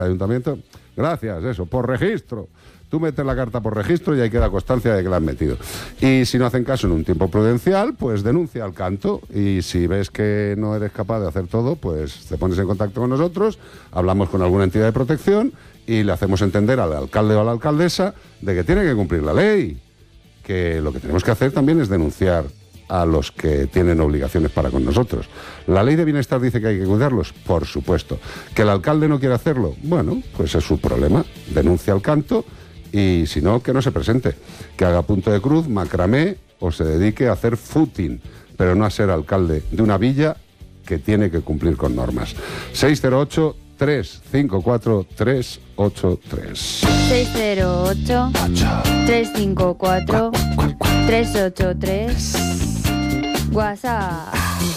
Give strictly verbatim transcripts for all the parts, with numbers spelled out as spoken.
ayuntamiento. Gracias, eso, por registro. Tú metes la carta por registro y ahí queda constancia de que la has metido. Y si no hacen caso en un tiempo prudencial, pues denuncia al canto. Y si ves que no eres capaz de hacer todo, pues te pones en contacto con nosotros, hablamos con alguna entidad de protección y le hacemos entender al alcalde o a la alcaldesa de que tiene que cumplir la ley. Que lo que tenemos que hacer también es denunciar a los que tienen obligaciones para con nosotros. ¿La ley de bienestar dice que hay que cuidarlos? Por supuesto. ¿Que el alcalde no quiere hacerlo? Bueno, pues es su problema. Denuncia al canto y si no, que no se presente. Que haga punto de cruz, macramé o se dedique a hacer footing, pero no a ser alcalde de una villa que tiene que cumplir con normas. seis cero ocho, tres cinco cuatro, tres ocho tres. seis cero ocho, tres cinco cuatro, tres ocho tres. WhatsApp.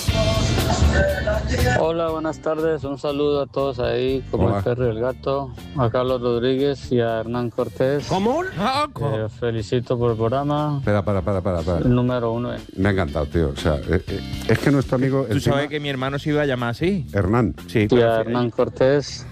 Hola, buenas tardes. Un saludo a todos ahí, como Hola. el perro y el gato, a Carlos Rodríguez y a Hernán Cortés. ¿Cómo? Eh, felicito por el programa. Espera, para, para, para, para. El número uno. Me ha encantado, tío. O sea, eh, eh, es que nuestro amigo... ¿Tú encima, sabes que mi hermano se iba a llamar así? Hernán. Sí, Y pero a sí, Hernán Cortés.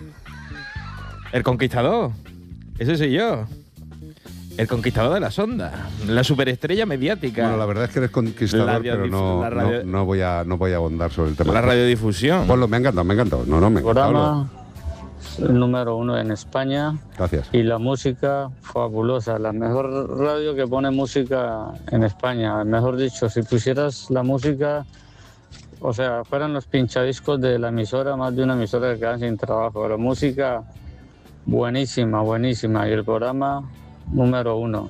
el conquistador. Ese soy yo. El conquistador de las ondas. La superestrella mediática. Bueno, la verdad es que eres conquistador, La pero radiodif- no, la radio- no, no voy a, no voy a abondar sobre el tema. La radiodifusión. Ponlo, me ha encantado, me ha encantado. No, no, me ha encantado. Programa el número uno en España. Gracias. Y la música fabulosa. La mejor radio que pone música en España. Mejor dicho, si pusieras la música... O sea, fueran los pinchadiscos de la emisora, más de una emisora que quedan sin trabajo. La música buenísima, buenísima. Y el programa número uno.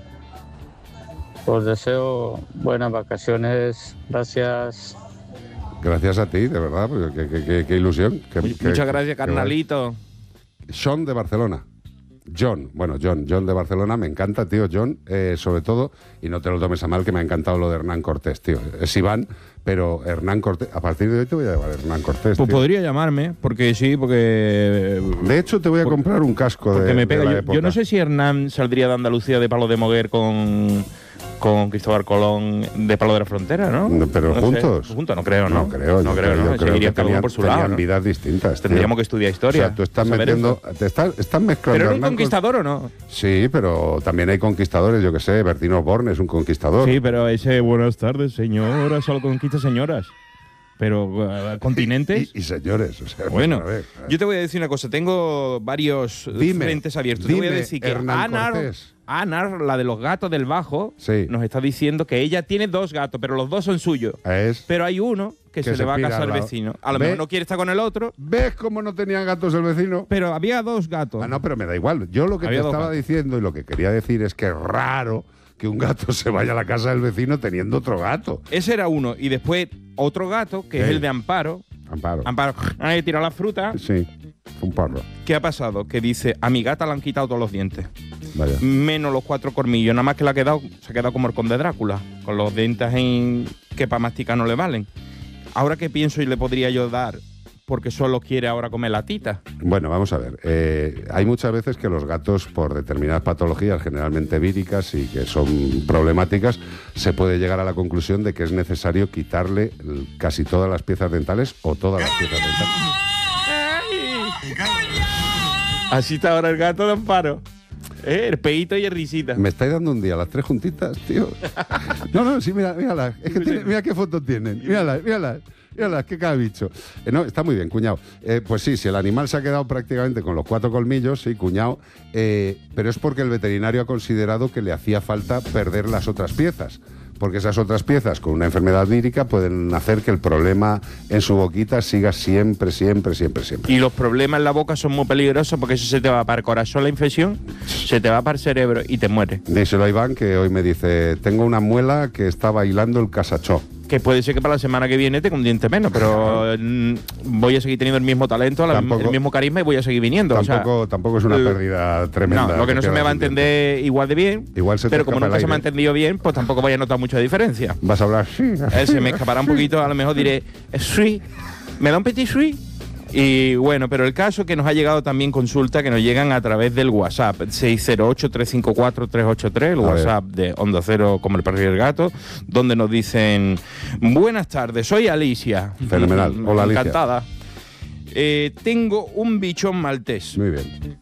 Os deseo buenas vacaciones. Gracias. Gracias a ti, de verdad. Pues, qué, qué- qué- qué ilusión. Qué- Muchas qué- gracias, qué carnalito. guay. Sean de Barcelona. John, bueno, John, John de Barcelona, me encanta, tío, John, eh, sobre todo, y no te lo tomes a mal, que me ha encantado lo de Hernán Cortés, tío. Es Iván, pero Hernán Cortés, a partir de hoy te voy a llamar Hernán Cortés, Pues tío. podría llamarme, porque sí, porque... De hecho, te voy a Por- comprar un casco Porque de, me pega. de la Yo, época. yo no sé si Hernán saldría de Andalucía de Palo de Moguer con, con Cristóbal Colón de Palo de la Frontera, ¿no? No, pero No sé. juntos. Juntos, no creo, ¿no? No creo, no yo creo, yo ¿no? creo Seguirían que cada uno tenían, por su tenían lado, ¿no? vidas distintas, tío. Tendríamos que estudiar historia. O sea, tú estás saber metiendo, eso. te estás, estás mezclando. ¿Pero eres Hernán con- conquistador o no? Sí, pero también hay conquistadores, yo que sé, Bertino Osborne es un conquistador. Sí, pero ese buenas tardes, señoras, solo conquista señoras. Pero uh, continentes. Y, y señores, o sea, Bueno, a ver, yo te voy a decir una cosa. Tengo varios Dime, frentes abiertos. te voy a dime, decir que Hernán Anar, Cortés. Anar, la de los gatos del Bajo, Sí. nos está diciendo que ella tiene dos gatos, pero los dos son suyos. es... Pero hay uno que, Que se, se le va a pira casar al al lado. vecino. A lo ¿Ve? mejor no quiere estar con el otro, ¿Ves cómo no tenían gatos el vecino? pero había dos gatos. Ah, no, pero me da igual. Yo lo que Había te dos estaba gatos. diciendo y lo que quería decir es que es raro que un gato se vaya a la casa del vecino teniendo otro gato. Ese era uno. Y después otro gato, que Sí. es el de Amparo. Amparo. Amparo, ahí tira la fruta. Sí, un parro. ¿Qué ha pasado? Que dice, a mi gata le han quitado todos los dientes. Vaya. Menos los cuatro colmillos. Nada más que le ha quedado, se ha quedado como el conde Drácula, con los dientes en, que para masticar no le valen. Ahora que pienso y le podría yo dar, porque solo quiere ahora comer la tita. Bueno, vamos a ver. Eh, hay muchas veces que los gatos, por determinadas patologías, generalmente víricas y que son problemáticas, se puede llegar a la conclusión de que es necesario quitarle l- casi todas las piezas dentales o todas las piezas dentales. Así está ahora el gato de Amparo. ¿Eh? El peito y el risita. Me estáis dando un día las tres juntitas, tío. No, no, sí, mira, mírala. Es que tiene- mira qué fotos tienen. Mírala, mírala. Mírala, qué cada bicho. Eh, no, está muy bien, cuñado. Eh, pues sí, si el animal se ha quedado prácticamente con los cuatro colmillos, sí, cuñado, eh, pero es porque el veterinario ha considerado que le hacía falta perder las otras piezas. Porque esas otras piezas con una enfermedad vírica pueden hacer que el problema en su boquita siga siempre, siempre, siempre, siempre. Y los problemas en la boca son muy peligrosos porque eso se te va para el corazón la infección, se te va para el cerebro y te muere. Díselo a Iván, que hoy me dice, tengo una muela que está bailando el casachó. Que puede ser que para la semana que viene tenga un diente menos, pero mm, voy a seguir teniendo el mismo talento, la- Tampoco- el mismo carisma y voy a seguir viniendo. o sea, Tampoco, tampoco es una eh, pérdida tremenda. no, lo que no se me va a pierdas un diente. entender igual de bien, Igual se te pero como escapa nunca el se me ha aire. entendido bien, pues tampoco vaya a notar mucha diferencia. Vas a hablar así. Eh, se me escapará un poquito, a lo mejor diré, sí, me da un petit sui. Y bueno, pero el caso que nos ha llegado también consulta que nos llegan a través del WhatsApp, seis cero ocho, tres cinco cuatro, tres ocho tres, el A ver. WhatsApp de Onda Cero como el perro y el gato, donde nos dicen, buenas tardes, soy Alicia. Fenomenal. Hola, Alicia. Encantada. Eh, tengo un bichón maltés. Muy bien.